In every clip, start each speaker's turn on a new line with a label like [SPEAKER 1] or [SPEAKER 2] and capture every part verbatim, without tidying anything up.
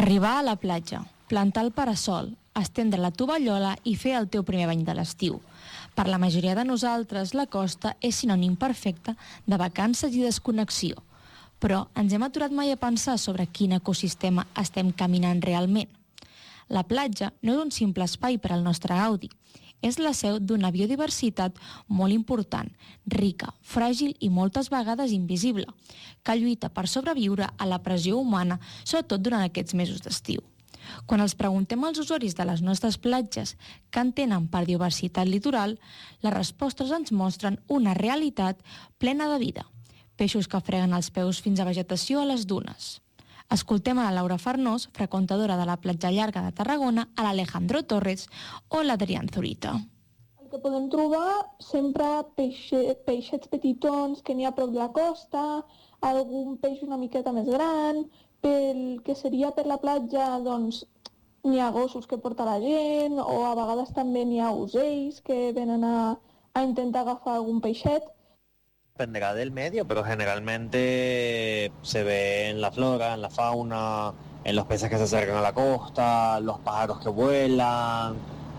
[SPEAKER 1] Arribar a la platja, plantar el parasol, estendre la tovallola i fer el teu primer bany de l'estiu. Per la majoria de nosaltres, la costa és sinònim perfecte de vacances i desconnexió. Però ens hem aturat mai a pensar sobre quin ecosistema estem caminant realment. La platja no és un simple espai per al nostre gaudi. És la seu d'una biodiversitat molt important, rica, fràgil i moltes vegades invisible, que lluita per sobreviure a la pressió humana, sobretot durant aquests mesos d'estiu. Quan els preguntem als usuaris de les nostres platges què entenen per diversitat litoral, les respostes ens mostren una realitat plena de vida. Peixos que freguen els peus fins a vegetació a les dunes. Escoltem a la Laura Farnós, freqüentadora de la platja llarga de Tarragona, a l'Alejandro Torres o l'Adrián Zurita.
[SPEAKER 2] El que podem trobar sempre peixe, peixets petitons que n'hi ha a prop de la costa, algun peix una miqueta més gran, pel que seria per la platja, doncs, n'hi ha gossos que porta la gent, o a vegades també n'hi ha ocells que venen a, a intentar agafar algun peixet.
[SPEAKER 3] Dependerá del medio, pero generalmente se ve en la flora, en la fauna, en los peces que se acercan a la costa, los pájaros que vuelan,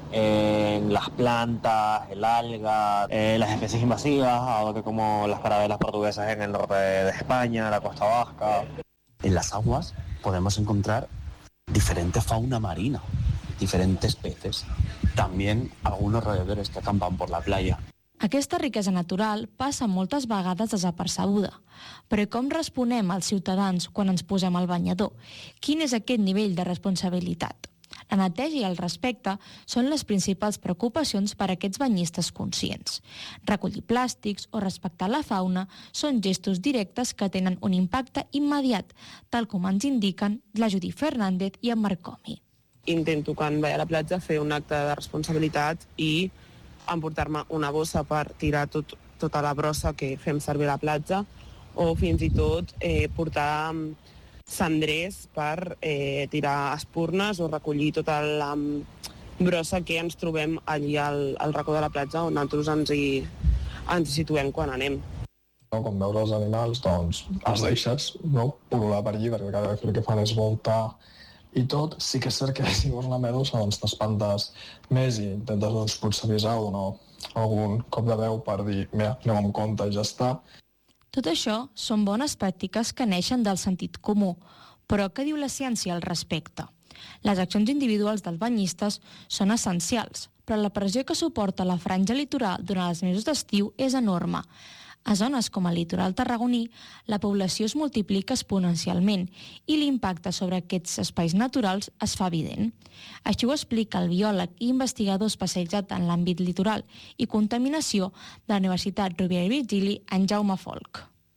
[SPEAKER 3] en las plantas, el alga, eh, las especies invasivas, ahora como las carabelas portuguesas en el norte de España, la costa vasca.
[SPEAKER 4] En las aguas podemos encontrar diferente fauna marina, diferentes peces, también algunos roedores que acampan por la playa.
[SPEAKER 1] Aquesta riquesa natural passa moltes vegades desapercebuda. Però com responem als ciutadans quan ens posem al banyador? Quin és aquest nivell de responsabilitat? La neteja i el respecte són les principals preocupacions per a aquests banyistes conscients. Recollir plàstics o respectar la fauna són gestos directes que tenen un impacte immediat, tal com ens indiquen la Judit Fernández i en Marc Comi.
[SPEAKER 5] Intento quan vaig a la platja fer un acte de responsabilitat i emportar-me una bossa per tirar tot, tota la brossa que fem servir a la platja o fins i tot eh, portar cendrers per eh, tirar espurnes o recollir tota la brossa que ens trobem allí al, al racó de la platja on nosaltres ens hi, ens hi situem quan anem.
[SPEAKER 6] Quan veus els animals, doncs els deixes, no?, pol·lular per allí, perquè cada vegada el que fan és voltar i tot. Sí que és cert que si veus una medusa doncs t'espantes més i intentes doncs, potser avisar o no algun cop de veu per dir mira, anem amb compte i ja està.
[SPEAKER 1] Tot això són bones pràctiques que neixen del sentit comú, però què diu la ciència al respecte? Les accions individuals dels banyistes són essencials, però la pressió que suporta la franja litoral durant els mesos d'estiu és enorme. A zones com el litoral tarragoní, la població es multiplica exponencialment i l'impacte sobre aquests espais naturals es fa evident. Així ho explica el biòleg i investigador especialitzat en l'àmbit litoral i contaminació de la Universitat Rovira i Virgili, en Jaume Folch.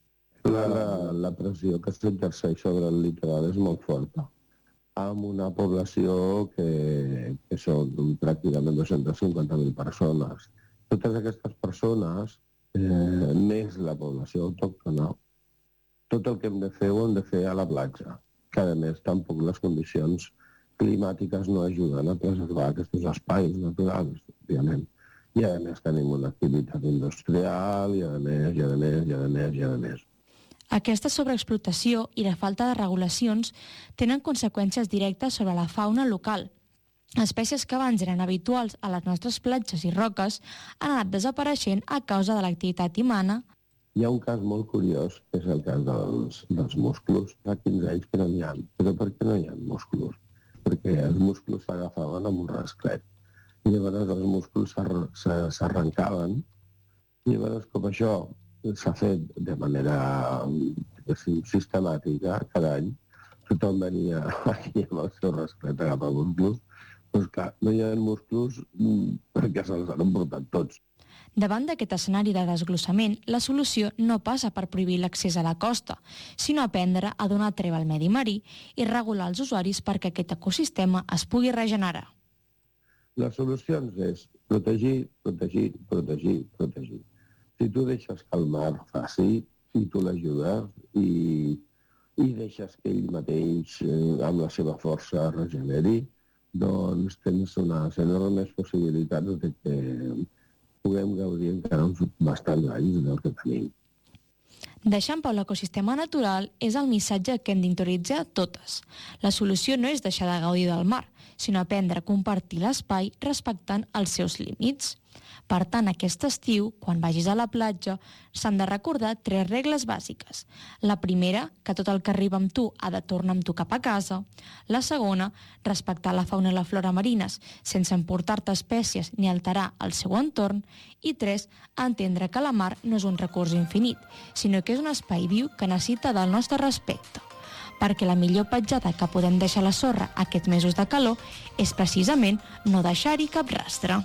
[SPEAKER 7] La, la, la pressió que s'exerceix sobre el litoral és molt forta, amb una població que, que són pràcticament dos-centes cinquanta mil persones. Totes aquestes persones Eh, més la població autòctona, tot el que hem de fer ho hem de fer a la platja, que a més tampoc les condicions climàtiques no ajuden a preservar aquests espais naturals, òbviament. I a més tenim una activitat industrial, i a més, i a més, i a més, i a més.
[SPEAKER 1] Aquesta sobreexplotació i la falta de regulacions tenen conseqüències directes sobre la fauna local. Espècies que abans eren habituals a les nostres platges i roques han anat desapareixent a causa de l'activitat humana.
[SPEAKER 7] Hi ha un cas molt curiós, que és el cas dels, dels musclos. Fa quinze anys que no n'hi ha. Però per què no hi ha musclos? Perquè els musclos s'agafaven amb un rasclet. I llavors els musclos s'arrencaven. I llavors, com això s'ha fet de manera sistemàtica cada any, tothom venia aquí amb el seu rasclet a agafar musclos. Doncs clar, no hi ha musclos perquè se'ls han emportat tots.
[SPEAKER 1] Davant d'aquest escenari de desglossament, la solució no passa per prohibir l'accés a la costa, sinó aprendre a donar treva al medi marí i regular els usuaris perquè aquest ecosistema es pugui regenerar.
[SPEAKER 7] Les solucions és protegir, protegir, protegir, protegir. Si tu deixes que el mar faci, si tu l'ajudes i, i deixes que ell mateix, eh, amb la seva força, regeneri, doncs tens unes enormes possibilitats de que puguem gaudir encara uns bastants anys del que tenim.
[SPEAKER 1] Deixar en pau l'ecosistema natural és el missatge que hem d'interioritzar totes. La solució no és deixar de gaudir del mar, sinó aprendre a compartir l'espai respectant els seus límits. Per tant, aquest estiu, quan vagis a la platja, s'han de recordar tres regles bàsiques. La primera, que tot el que arriba amb tu ha de tornar amb tu cap a casa. La segona, respectar la fauna i la flora marines, sense emportar-te espècies ni alterar el seu entorn. I tres, entendre que la mar no és un recurs infinit, sinó que és un espai viu que necessita del nostre respecte. Perquè la millor petjada que podem deixar a la sorra aquests mesos de calor és precisament no deixar-hi cap rastre.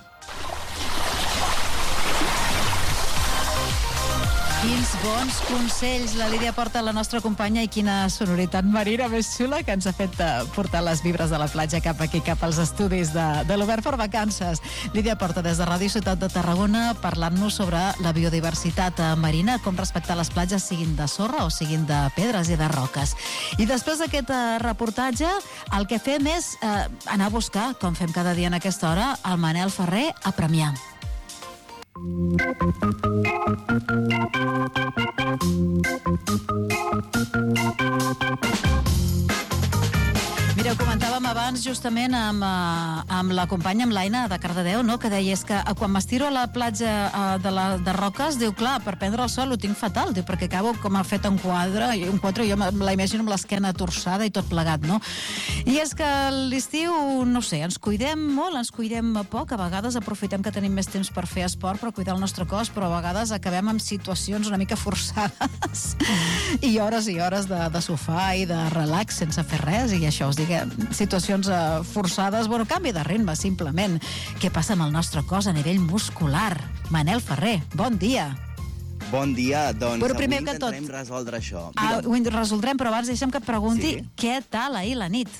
[SPEAKER 8] Quins bons consells la Lídia Porta, la nostra companya, i quina sonoritat marina més xula que ens ha fet portar les vibres de la platja cap aquí, cap als estudis de, de l'Obert per Vacances. Lídia Porta, des de Ràdio Ciutat de Tarragona, parlant-nos sobre la biodiversitat marina, com respectar les platges, siguin de sorra o siguin de pedres i de roques. I després d'aquest reportatge, el que fem és eh, anar a buscar, com fem cada dia en aquesta hora, el Manel Ferrer a Premià. Mireu, comentàvem abans justament amb, amb la companya, amb l'Aina de Cardedeu, no? Que deia és que quan m'estiro a la platja de, la, de Roques, diu, clar, per prendre el sol ho tinc fatal, diu, perquè acabo com ha fet un quadre, un quadre, jo me la imagino amb l'esquena torçada i tot plegat, no? I és que l'estiu, no sé, ens cuidem molt, ens cuidem poc, a vegades aprofitem que tenim més temps per fer esport, per cuidar el nostre cos, però a vegades acabem en situacions una mica forçades i hores i hores de, de sofà i de relax sense fer res, i això us dic, situacions uh, forçades, bueno, canvi de ritme, simplement. Què passa amb el nostre cos a nivell muscular? Manel Ferrer, bon dia.
[SPEAKER 9] Bon dia, doncs
[SPEAKER 8] però
[SPEAKER 9] avui
[SPEAKER 8] tot...
[SPEAKER 9] intentarem resoldre això.
[SPEAKER 8] Ah, ho resoldrem, però abans deixem que et pregunti
[SPEAKER 9] sí.
[SPEAKER 8] Què tal ahir la nit?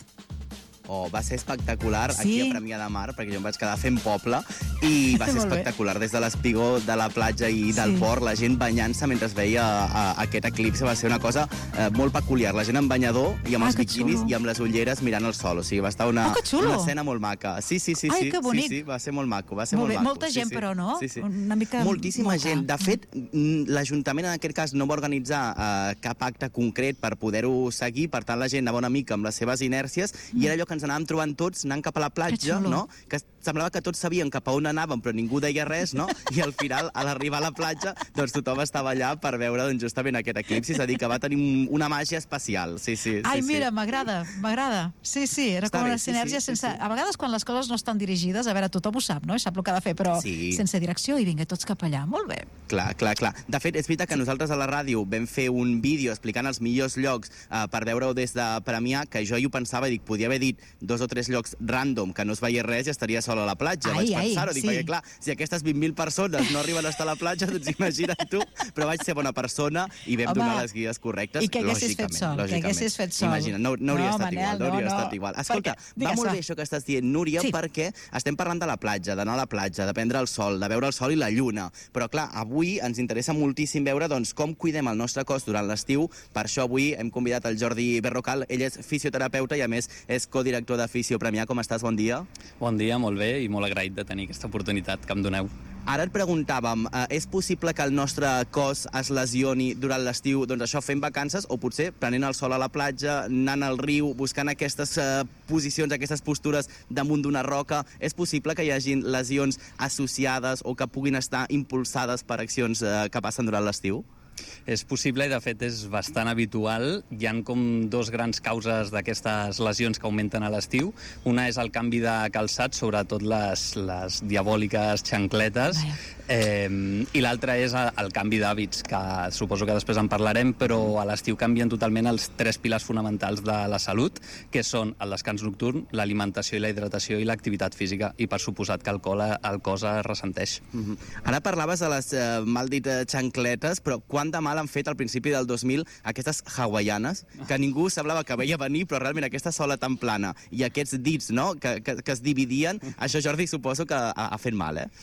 [SPEAKER 9] Oh, va ser espectacular,
[SPEAKER 8] sí.
[SPEAKER 9] Aquí a Premià de Mar, perquè jo em vaig quedar fent poble, i va ser espectacular. Des de l'espigó de la platja i del sí. port, la gent banyant-se mentre es veia a, a aquest eclipse, va ser una cosa eh, molt peculiar. La gent amb banyador i amb ah, els biquinis xulo. I amb les ulleres mirant el sol. O sigui, va estar una,
[SPEAKER 8] oh,
[SPEAKER 9] una escena molt maca. Sí, sí, sí,
[SPEAKER 8] Ai,
[SPEAKER 9] sí,
[SPEAKER 8] que bonic.
[SPEAKER 9] sí, sí, va ser molt maco. Va ser
[SPEAKER 8] molt
[SPEAKER 9] molt maco.
[SPEAKER 8] Molta gent,
[SPEAKER 9] sí, sí.
[SPEAKER 8] però, no?
[SPEAKER 9] Sí, sí.
[SPEAKER 8] Una mica
[SPEAKER 9] Moltíssima
[SPEAKER 8] molta.
[SPEAKER 9] gent. De fet, l'Ajuntament en aquest cas no va organitzar eh, cap acte concret per poder-ho seguir, per tant la gent anava una mica amb les seves inèrcies mm. i era allò que ens anàvem trobant tots anant cap a la platja, no? Que semblava que tots sabien cap a on anàvem, però ningú deia res, no? I al final, a l'arribar a la platja, doncs tothom estava allà per veure doncs, justament aquest eclipsi, és a dir, que va tenir una màgia especial. Sí, sí,
[SPEAKER 8] Ai,
[SPEAKER 9] sí,
[SPEAKER 8] mira,
[SPEAKER 9] sí.
[SPEAKER 8] m'agrada, m'agrada. Sí, sí, era Està com una bé, sinergia sí, sí, sense... Sí, sí. A vegades, quan les coses no estan dirigides, a veure, tothom ho sap, no? I sap el que ha de fer, però sí. sense direcció, i vinga, tots cap allà. Molt bé.
[SPEAKER 9] Clar, clar, clar. De fet, és veritat que sí. nosaltres a la ràdio vam fer un vídeo explicant els millors llocs uh, per veure-ho des de Premià, que jo hi ho pensava i dic, podia haver dit dos o tres llocs random que no es veia res i estaria sola a la platja.
[SPEAKER 8] Ai,
[SPEAKER 9] vaig pensar-ho, dic,
[SPEAKER 8] sí.
[SPEAKER 9] perquè clar, si aquestes vint mil persones no arriben a estar a la platja, doncs imagina't tu, però vaig ser bona persona i vam Home, donar les guies correctes,
[SPEAKER 8] i que haguessis fet sol, que haguessis fet sol.
[SPEAKER 9] Imagina, no, no hauria
[SPEAKER 8] no,
[SPEAKER 9] estat
[SPEAKER 8] Manel,
[SPEAKER 9] igual, no, no hauria no. estat igual. Escolta, perquè, va molt bé això que estàs dient, Núria, sí. perquè estem parlant de la platja, d'anar a la platja, de prendre el sol, de veure el sol i la lluna, però clar, avui ens interessa moltíssim veure doncs, com cuidem el nostre cos durant l'estiu. Per això avui hem convidat el Jordi Berrocal, ell és fisioterapeuta i a més és codirector de Fisio Premià. Com estàs? Bon dia.
[SPEAKER 10] Bon dia, molt bé, i molt agraït de tenir aquesta oportunitat que em doneu.
[SPEAKER 9] Ara et preguntàvem, eh, és possible que el nostre cos es lesioni durant l'estiu, doncs això, fent vacances, o potser prenent el sol a la platja, anant al riu, buscant aquestes eh, posicions, aquestes postures damunt d'una roca? És possible que hi hagin lesions associades o que puguin estar impulsades per accions eh, que passen durant l'estiu?
[SPEAKER 10] És possible i, de fet, és bastant habitual. Hi ha com dos grans causes d'aquestes lesions que augmenten a l'estiu. Una és el canvi de calçat, sobretot les, les diabòliques xancletes, eh, i l'altra és el canvi d'hàbits, que suposo que després en parlarem, però a l'estiu canvien totalment els tres pilars fonamentals de la salut, que són el descans nocturn, l'alimentació i la hidratació i l'activitat física, i per suposat que el, col, el cos es ressenteix.
[SPEAKER 9] Mm-hmm. Ara parlaves de les, eh, mal dit, xancletes, però quant de mal han fet al principi del dos mil aquestes hawaianes, que ningú semblava que veia venir, però realment aquesta sola tan plana i aquests dits, no?, que, que, que es dividien, això, Jordi, suposo que ha, ha fet mal, eh?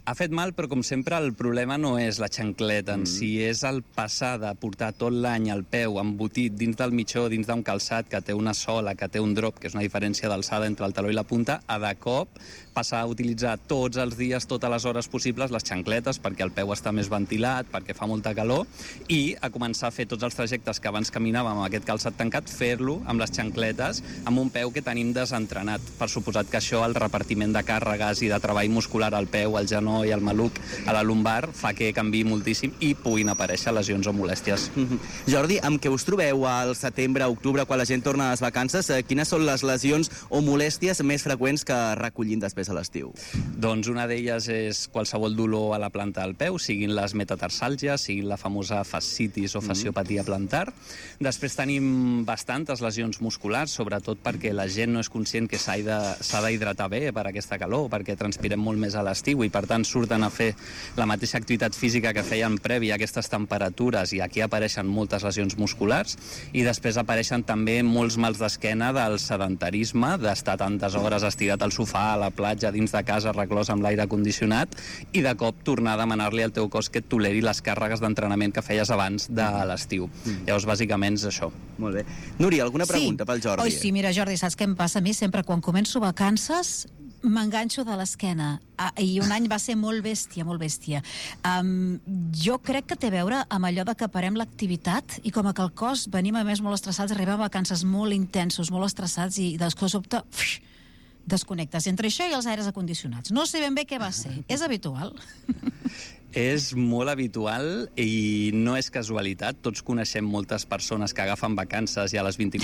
[SPEAKER 10] Ha fet mal, però com sempre el problema no és la xancleta en mm. si, és el passar de portar tot l'any el peu embotit dins del mitjó, dins d'un calçat que té una sola, que té un drop, que és una diferència d'alçada entre el taló i la punta, a de cop passar a utilitzar tots els dies, totes les hores possibles, les xancletes, perquè el peu està més ventilat, perquè fa molta calor, i a començar a fer tots els trajectes que abans caminàvem amb aquest calçat tancat, fer-lo amb les xancletes, amb un peu que tenim desentrenat. Per suposat que això, el repartiment de càrregues i de treball muscular al peu, al genoll, al maluc, a la lumbar, fa que canviï moltíssim i puguin aparèixer lesions o molèsties.
[SPEAKER 9] Mm-hmm. Jordi, amb què us trobeu al setembre, octubre, quan la gent torna a les vacances? Quines són les lesions o molèsties més freqüents que recollim després a l'estiu?
[SPEAKER 10] Doncs una d'elles és qualsevol dolor a la planta del peu, siguin les metatarsalgies, siguin la famosa fascitis o fasciopatia plantar. Després tenim bastantes lesions musculars, sobretot perquè la gent no és conscient que s'ha d'hidratar bé per aquesta calor, perquè transpirem molt més a l'estiu i per tant surten a fer la mateixa activitat física que feien previ a aquestes temperatures i aquí apareixen moltes lesions musculars i després apareixen també molts mals d'esquena del sedentarisme, d'estar tantes hores estirat al sofà, a la platja, dins de casa, reclòs amb l'aire condicionat i de cop tornar a demanar-li al teu cos que et toleri les càrregues d'entrenament que feies abans de l'estiu. Mm. Llavors, bàsicament, és això.
[SPEAKER 9] Molt bé. Núria, alguna pregunta
[SPEAKER 8] sí.
[SPEAKER 9] pel Jordi?
[SPEAKER 8] Oi, sí, mira, Jordi, saps què em passa a mi? Sempre quan començo vacances m'enganxo de l'esquena. Ah, i un any va ser molt bèstia, molt bèstia. Um, jo crec que té a veure amb allò de que parem l'activitat i com que el cos venim a més molt estressats, arribem a vacances molt intensos, molt estressats i de sobte uf, desconnectes entre això i els aires acondicionats. No sé ben bé què va ser. És habitual?
[SPEAKER 10] És molt habitual i no és casualitat. Tots coneixem moltes persones que agafen vacances i a les vint-i-quatre